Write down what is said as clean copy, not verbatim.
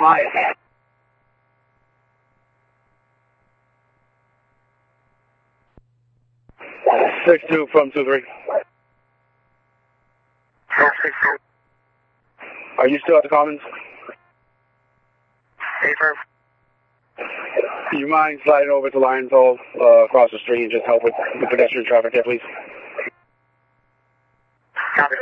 5. 6-2 from 2-3. Are you still at the Commons? Affirm. Do you mind sliding over to Lions Hall across the street and just help with the pedestrian traffic there, please? Copy.